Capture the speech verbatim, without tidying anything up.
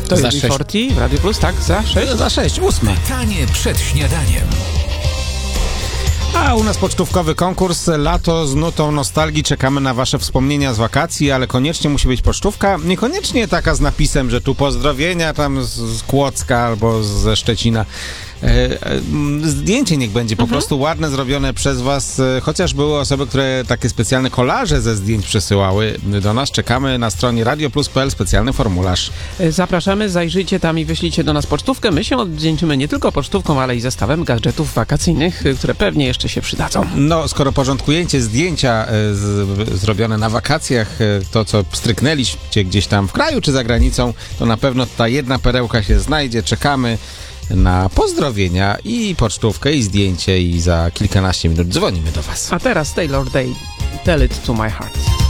To Za jest sześć. czterdzieści w Radio Plus, tak? Za sześć? Za sześć, ósme. Pytanie przed śniadaniem. A u nas pocztówkowy konkurs Lato z nutą nostalgii. Czekamy na wasze wspomnienia z wakacji, ale koniecznie musi być pocztówka. Niekoniecznie taka z napisem, że tu pozdrowienia tam z, z Kłodzka albo ze Szczecina. E, e, zdjęcie niech będzie po Mhm. prostu ładne, zrobione przez was, e, chociaż były osoby, które takie specjalne kolaże ze zdjęć przesyłały do nas. Czekamy na stronie radio plus kropka p l, specjalny formularz. Zapraszamy, zajrzyjcie tam i wyślijcie do nas pocztówkę. My się odwdzięczymy nie tylko pocztówką, ale i zestawem gadżetów wakacyjnych, które pewnie jeszcze się przydadzą. No, skoro porządkujecie zdjęcia e, z, zrobione na wakacjach, e, to co stryknęliście gdzieś tam w kraju czy za granicą, to na pewno ta jedna perełka się znajdzie. Czekamy na pozdrowienia i pocztówkę i zdjęcie i za kilkanaście minut dzwonimy do was. A teraz Taylor Day, Tell It To My Heart.